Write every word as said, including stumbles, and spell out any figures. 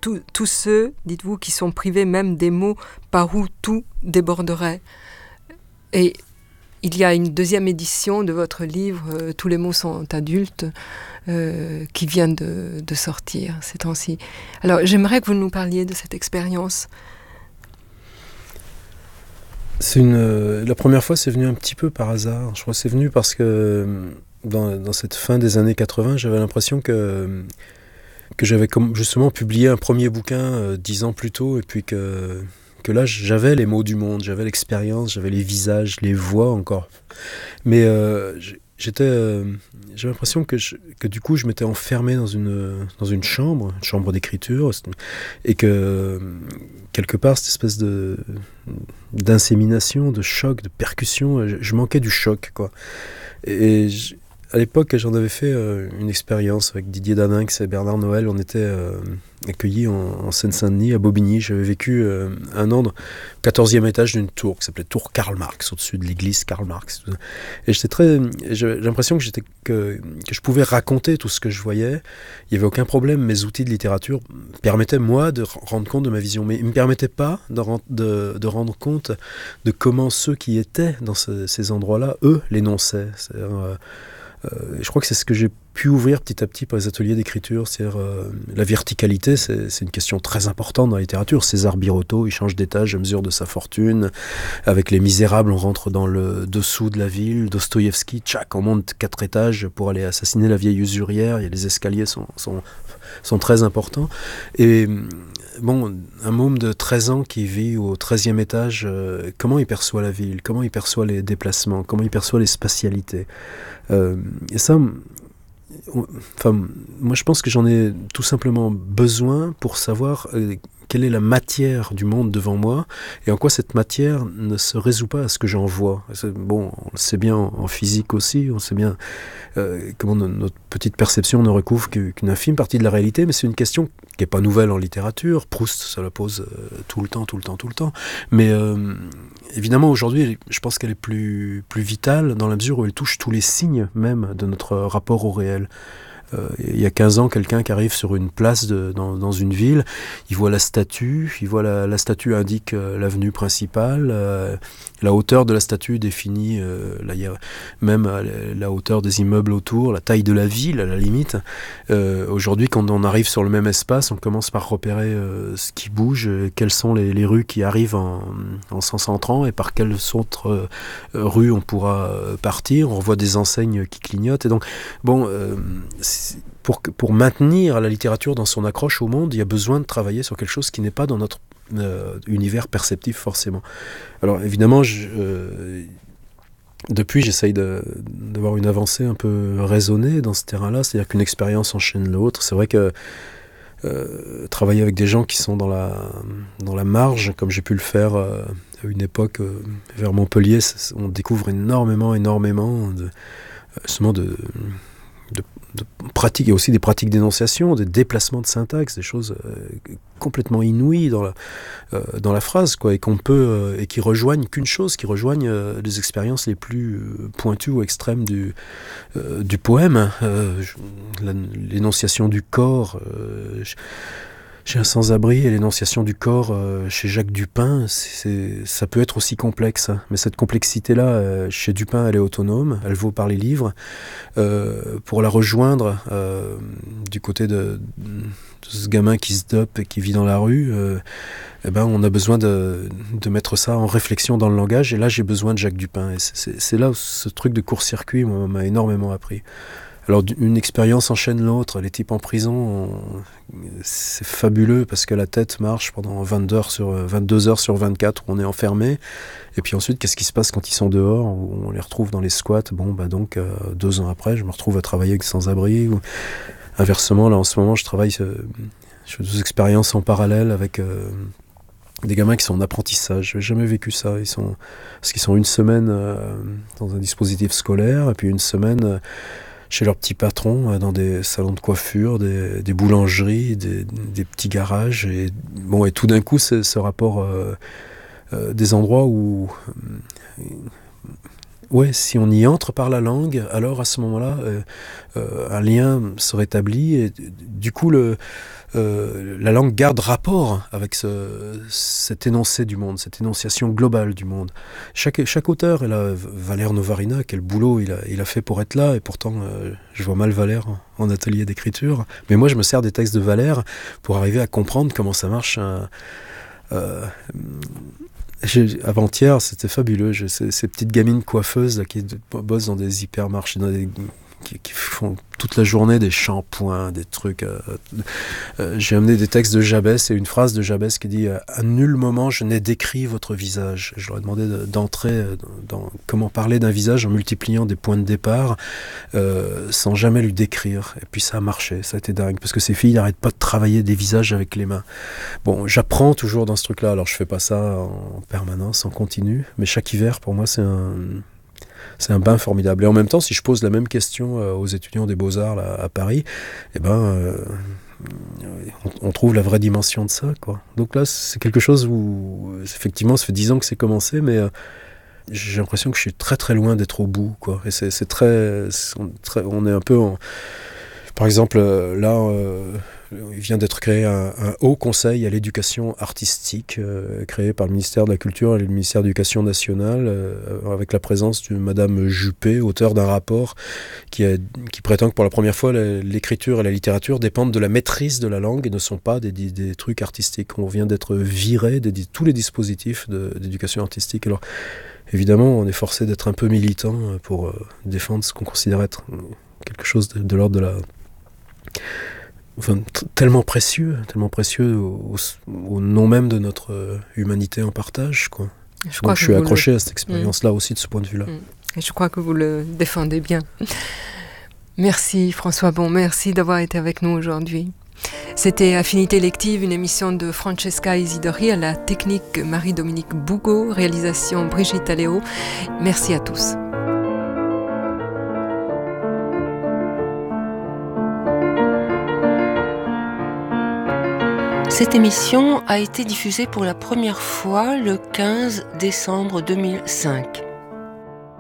tout, tous ceux, dites-vous, qui sont privés même des mots par où tout déborderait. Et il y a une deuxième édition de votre livre, euh, Tous les mots sont adultes, euh, qui vient de, de sortir ces temps-ci. Alors, j'aimerais que vous nous parliez de cette expérience. C'est une, euh, la première fois, c'est venu un petit peu par hasard. Je crois que c'est venu parce que dans, dans cette fin des années quatre-vingts, j'avais l'impression que, que j'avais comme, justement publié un premier bouquin euh, dix ans plus tôt, et puis que... que là j'avais les mots du monde, j'avais l'expérience, j'avais les visages, les voix encore. Mais euh, j'étais, euh, j'avais l'impression que, je, que du coup je m'étais enfermé dans une, dans une chambre, une chambre d'écriture, et que quelque part cette espèce de, d'insémination, de choc, de percussion, je, je manquais du choc, quoi. Et je, à l'époque, j'en avais fait euh, une expérience avec Didier Daninx et Bernard Noël. On était euh, accueillis en, en Seine-Saint-Denis, à Bobigny. J'avais vécu euh, un an au quatorzième étage d'une tour qui s'appelait Tour Karl Marx, au-dessus de l'église Karl Marx. Et j'étais très, j'avais l'impression que, j'étais, que, que je pouvais raconter tout ce que je voyais. Il n'y avait aucun problème. Mes outils de littérature permettaient, moi, de rendre compte de ma vision. Mais ils ne me permettaient pas de, de, de rendre compte de comment ceux qui étaient dans ce, ces endroits-là, eux, l'énonçaient. C'est-à-dire... Euh, Euh, je crois que c'est ce que j'ai pu ouvrir petit à petit par les ateliers d'écriture, c'est-à-dire euh, la verticalité, c'est, c'est une question très importante dans la littérature. César Birotteau, il change d'étage à mesure de sa fortune. Avec Les Misérables, on rentre dans le dessous de la ville. Dostoïevski, tchac, on monte quatre étages pour aller assassiner la vieille usurière. Il y a les escaliers sont, sont, sont très importants. Et bon, un môme de treize ans qui vit au treizième étage, euh, comment il perçoit la ville, comment il perçoit les déplacements, comment il perçoit les spatialités. Euh, et ça, on, enfin, moi je pense que j'en ai tout simplement besoin pour savoir euh, quelle est la matière du monde devant moi et en quoi cette matière ne se résout pas à ce que j'en vois. C'est, bon, on le sait bien en, en physique aussi, on sait bien euh, comment no, notre petite perception ne recouvre qu'une infime partie de la réalité, mais c'est une question qui n'est pas nouvelle en littérature. Proust, ça la pose euh, tout le temps, tout le temps, tout le temps. Mais euh, évidemment, aujourd'hui, je pense qu'elle est plus, plus vitale dans la mesure où elle touche tous les signes même de notre rapport au réel. Euh, il y a quinze ans, quelqu'un qui arrive sur une place de, dans, dans une ville, il voit la statue, il voit la, la statue indique euh, l'avenue principale, euh, la hauteur de la statue définit euh, là, y a même euh, la hauteur des immeubles autour, la taille de la ville à la limite. Euh, aujourd'hui, quand on arrive sur le même espace, on commence par repérer euh, ce qui bouge, euh, quelles sont les, les rues qui arrivent en, en sens entrant et par quelles autres euh, rues on pourra partir. On revoit des enseignes qui clignotent et donc bon. Euh, Pour, pour maintenir la littérature dans son accroche au monde, il y a besoin de travailler sur quelque chose qui n'est pas dans notre euh, univers perceptif forcément. Alors évidemment, je, euh, depuis j'essaye de, d'avoir une avancée un peu raisonnée dans ce terrain-là, c'est-à-dire qu'une expérience enchaîne l'autre. C'est vrai que euh, travailler avec des gens qui sont dans la, dans la marge, comme j'ai pu le faire euh, à une époque euh, vers Montpellier, on découvre énormément, énormément de, justement de... de de pratiques, il y a aussi des pratiques d'énonciation, des déplacements de syntaxe, des choses euh, complètement inouïes dans la, euh, dans la phrase, quoi, et qu'on peut euh, et qui rejoignent qu'une chose, qui rejoignent euh, les expériences les plus euh, pointues ou extrêmes du, euh, du poème. Euh, la, l'énonciation du corps. Euh, je, Chez un sans-abri et l'énonciation du corps euh, chez Jacques Dupin, c'est, ça peut être aussi complexe. Hein. Mais cette complexité-là, euh, chez Dupin, elle est autonome, elle vaut par les livres. Euh, pour la rejoindre euh, du côté de, de ce gamin qui se dope et qui vit dans la rue, euh, eh ben, on a besoin de, de mettre ça en réflexion dans le langage. Et là, j'ai besoin de Jacques Dupin. Et c'est, c'est, c'est là où ce truc de court-circuit moi, m'a énormément appris. Alors une expérience enchaîne l'autre, les types en prison, on, c'est fabuleux parce que la tête marche pendant vingt-deux heures sur, vingt-deux heures sur vingt-quatre où on est enfermé. Et puis ensuite, qu'est-ce qui se passe quand ils sont dehors, où on les retrouve dans les squats. Bon, bah donc, euh, deux ans après, je me retrouve à travailler avec sans-abri. Ou... Inversement, là en ce moment, je travaille, euh, je fais des expériences en parallèle avec... Euh, des gamins qui sont en apprentissage. Je n'ai jamais vécu ça. Ils sont, parce qu'ils sont une semaine euh, dans un dispositif scolaire et puis une semaine... Euh, chez leurs petits patrons, dans des salons de coiffure, des, des boulangeries, des, des petits garages. Et, bon, et tout d'un coup, c'est ce rapport euh, euh, des endroits où, ouais, si on y entre par la langue, alors à ce moment-là, euh, euh, un lien se rétablit et du coup, le, euh, la langue garde rapport avec ce, cet énoncé du monde, cette énonciation globale du monde. Chaque, chaque auteur, et là, Valère Novarina, quel boulot il a, il a fait pour être là, et pourtant, euh, je vois mal Valère en, en atelier d'écriture, mais moi, je me sers des textes de Valère pour arriver à comprendre comment ça marche un... Euh, Avant-hier, c'était fabuleux. Je, ces, ces petites gamines coiffeuses là, qui bossent dans des hypermarchés, dans des, qui, qui font toute la journée des shampoings, des trucs. Euh, euh, j'ai amené des textes de Jabès et une phrase de Jabès qui dit « À nul moment je n'ai décrit votre visage ». Je leur ai demandé de, d'entrer dans comment parler d'un visage en multipliant des points de départ euh, sans jamais lui décrire. Et puis ça a marché, ça a été dingue, parce que ces filles n'arrêtent pas de travailler des visages avec les mains. Bon, j'apprends toujours dans ce truc-là, alors je fais pas ça en permanence, en continu, mais chaque hiver, pour moi, c'est un... C'est un bain formidable. Et en même temps, si je pose la même question euh, aux étudiants des Beaux-Arts là, à Paris, eh ben, euh, on, on trouve la vraie dimension de ça, quoi. Donc là, c'est quelque chose où, effectivement, ça fait dix ans que c'est commencé, mais euh, j'ai l'impression que je suis très très loin d'être au bout, quoi. Et c'est, c'est très, c'est, très... On est un peu en... Par exemple, là, euh, il vient d'être créé un, un haut conseil à l'éducation artistique, euh, créé par le ministère de la Culture et le ministère de l'Éducation nationale, euh, avec la présence de Madame Juppé, auteure d'un rapport qui, a, qui prétend que pour la première fois, la, l'écriture et la littérature dépendent de la maîtrise de la langue et ne sont pas des, des, des trucs artistiques. On vient d'être viré de tous les dispositifs de, d'éducation artistique. Alors, évidemment, on est forcé d'être un peu militant pour euh, défendre ce qu'on considère être quelque chose de, de l'ordre de la... Enfin, t- tellement précieux, tellement précieux au, au, au nom même de notre euh, humanité en partage, quoi. Je, Donc, je suis accroché le... à cette expérience-là mmh. aussi de ce point de vue-là. Mmh. Et je crois que vous le défendez bien. Merci François Bon, merci d'avoir été avec nous aujourd'hui. C'était Affinité lective, une émission de Francesca Isidori, à la technique Marie-Dominique Bougot, réalisation Brigitte Aléo. Merci à tous. Cette émission a été diffusée pour la première fois le quinze décembre deux mille cinq.